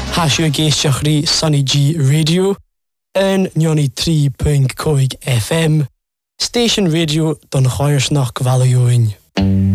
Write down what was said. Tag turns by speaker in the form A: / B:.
A: Hasio géisteachrí Sunny G Radio an 93.5 FM Station Radio don Choirsnach Valioin.